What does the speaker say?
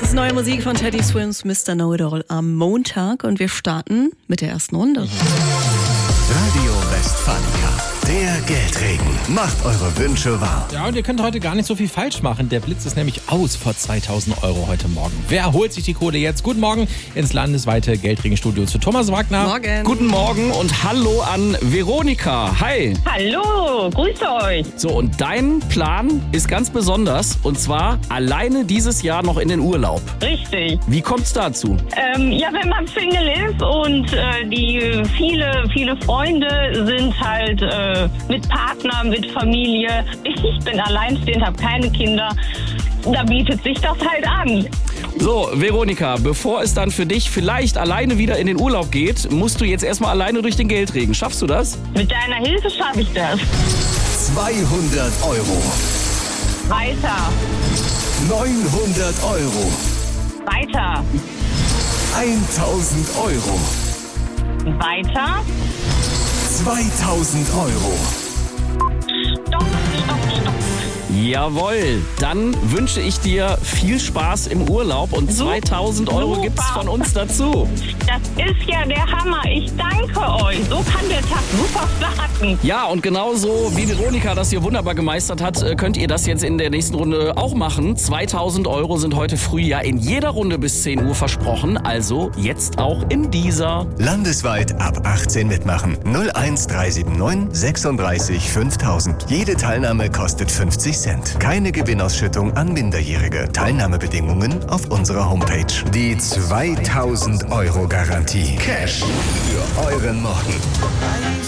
ist neue Musik von Teddy Swims, Mr. Know-It-All am Montag und wir starten mit der ersten Runde. Radio Westfalia, der Geldregen. Macht eure Wünsche wahr. Ja, und ihr könnt heute gar nicht so viel falsch machen. Der Blitz ist nämlich aus vor 2.000 € heute Morgen. Wer holt sich die Kohle jetzt? Guten Morgen ins landesweite Geldregenstudio zu Thomas Wagner. Morgen. Guten Morgen und hallo an Veronika. Hi. Hallo, grüße euch. So, und dein Plan ist ganz besonders und zwar alleine dieses Jahr noch in den Urlaub. Richtig. Wie kommt's dazu? Ja, wenn man Single ist und die viele Freunde sind halt mit Partner, mit Familie. Ich bin alleinstehend, habe keine Kinder. Da bietet sich das halt an. So, Veronika, bevor es dann für dich vielleicht alleine wieder in den Urlaub geht, musst du jetzt erstmal alleine durch den Geldregen. Schaffst du das? Mit deiner Hilfe schaffe ich das. 200 €. Weiter, 900 €. weiter, 1000 €. weiter. 2000 €. Stopp. Jawohl, dann wünsche ich dir viel Spaß im Urlaub und 2.000 € gibt's von uns dazu. Das ist ja der Hammer. Ich danke euch. So kann der Tag super starten. Ja, und genauso wie Veronika das hier wunderbar gemeistert hat, könnt ihr das jetzt in der nächsten Runde auch machen. 2.000 € sind heute früh ja in jeder Runde bis 10 Uhr versprochen, also jetzt auch in dieser. Landesweit ab 18 mitmachen. 01379 36 5000. Jede Teilnahme kostet 50 Cent. Keine Gewinnausschüttung an Minderjährige. Teilnahmebedingungen auf unserer Homepage. Die 2.000 € Garantie. Cash für euren Morgen.